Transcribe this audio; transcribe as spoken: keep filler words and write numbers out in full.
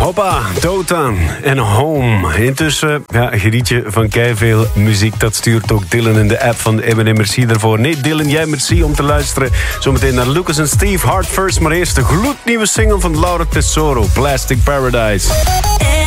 Hoppa, Dotan en Home. Intussen, ja, geniet je van keiveel muziek. Dat stuurt ook Dylan in de app van Eminem. Merci daarvoor. Nee, Dylan, jij merci om te luisteren. Zometeen naar Lucas en Steve, Hard First. Maar eerst de gloednieuwe single van Laura Tesoro, Plastic Paradise.